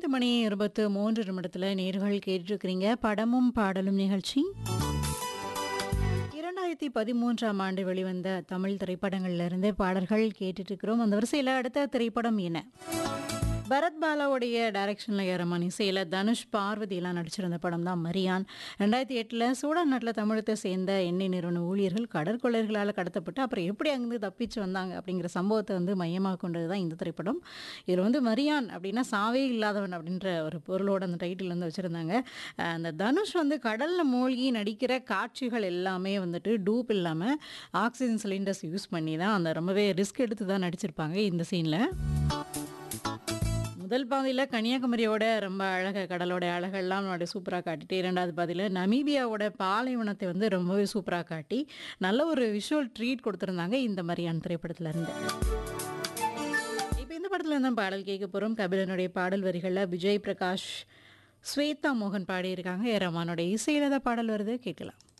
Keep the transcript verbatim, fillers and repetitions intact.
ஐந்து மணி இருபத்து மூன்று நிமிடத்துல நேர்கள் கேட்டிருக்கிறீங்க படமும் பாடலும் நிகழ்ச்சி. இரண்டாயிரத்தி பதிமூன்றாம் ஆண்டு வெளிவந்த தமிழ் திரைப்படங்கள்ல இருந்து பாடல்கள் கேட்டுட்டு இருக்கிறோம். அந்த வரிசையில் அடுத்த திரைப்படம் என்ன? பரத் பாலாவுடைய டைரக்ஷனில் ஏறமான இசையில் தனுஷ் பார்வதி எல்லாம் நடிச்சிருந்த படம் தான் மரியான். ரெண்டாயிரத்தி எட்டில் சூடான் நாட்டில் தமிழத்தை சேர்ந்த எண்ணெய் நிறுவன ஊழியர்கள் கடற்கொள்ளையர்களால் கடத்தப்பட்டு அப்புறம் எப்படி அங்கிருந்து தப்பிச்சு வந்தாங்க அப்படிங்கிற சம்பவத்தை வந்து மையமாக கொண்டது தான் இந்த திரைப்படம். இதில் வந்து மரியான் அப்படின்னா சாவே இல்லாதவன் அப்படின்ற ஒரு பொருளோட அந்த டைட்டில் வந்து வச்சுருந்தாங்க. அந்த தனுஷ் வந்து கடலில் மூழ்கி நடிக்கிற காட்சிகள் எல்லாமே வந்துட்டு டூப் இல்லாமல் ஆக்சிஜன் சிலிண்டர்ஸ் யூஸ் பண்ணி தான் அந்த ரொம்பவே ரிஸ்க் எடுத்து தான் நடிச்சிருப்பாங்க இந்த சீனில். முதல் பாதியில் கன்னியாகுமரியோட ரொம்ப அழக கடலோட அழகெல்லாம் நம்மளுடைய சூப்பராக காட்டிட்டு, இரண்டாவது பாதியில் நமீபியாவோட பாலைவனத்தை வந்து ரொம்பவே சூப்பராக காட்டி நல்ல ஒரு விஷுவல் ட்ரீட் கொடுத்துருந்தாங்க இந்த மாதிரியான திரைப்படத்துல இருந்து. இப்போ இந்த படத்துல இருந்தால் பாடல் கேட்க போகிறோம். கபிலனுடைய பாடல் வரிகளில் விஜய் பிரகாஷ், ஸ்வேதா மோகன் பாடியிருக்காங்க. ஏ ரமானுடைய இசையில தான் பாடல் வருது, கேட்கலாம்.